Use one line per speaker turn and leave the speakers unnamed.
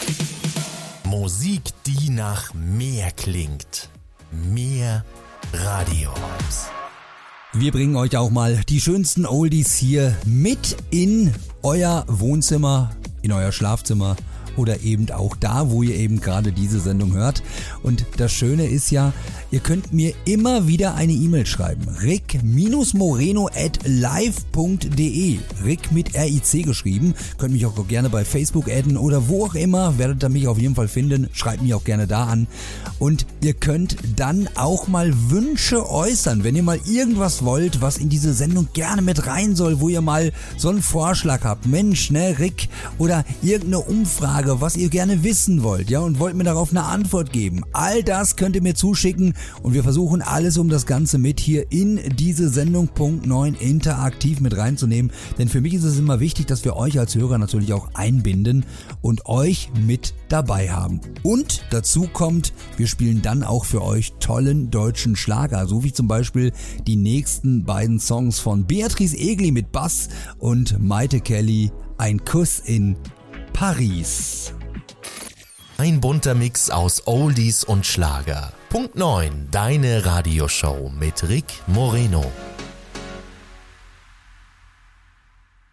Musik, die nach mehr klingt. Mehr Radio-Vibes.
Wir bringen euch auch mal die schönsten Oldies hier mit in euer Wohnzimmer, in euer Schlafzimmer oder eben auch da, wo ihr eben gerade diese Sendung hört. Und das Schöne ist ja, ihr könnt mir immer wieder eine E-Mail schreiben. rick-moreno@live.de. Rick mit RIC geschrieben. Könnt mich auch gerne bei Facebook adden oder wo auch immer. Werdet ihr mich auf jeden Fall finden. Schreibt mich auch gerne da an. Und ihr könnt dann auch mal Wünsche äußern. Wenn ihr mal irgendwas wollt, was in diese Sendung gerne mit rein soll, wo ihr mal so einen Vorschlag habt. Mensch, ne, Rick, oder irgendeine Umfrage, was ihr gerne wissen wollt, ja, und wollt mir darauf eine Antwort geben. All das könnt ihr mir zuschicken und wir versuchen alles, um das Ganze mit hier in diese Sendung Punkt 9 interaktiv mit reinzunehmen. Denn für mich ist es immer wichtig, dass wir euch als Hörer natürlich auch einbinden und euch mit dabei haben. Und dazu kommt, wir spielen dann auch für euch tollen deutschen Schlager, so wie zum Beispiel die nächsten beiden Songs von Beatrice Egli mit Bass und Maite Kelly, Ein Kuss in Paris.
Ein bunter Mix aus Oldies und Schlager. Punkt 9, deine Radioshow mit Rick Moreno.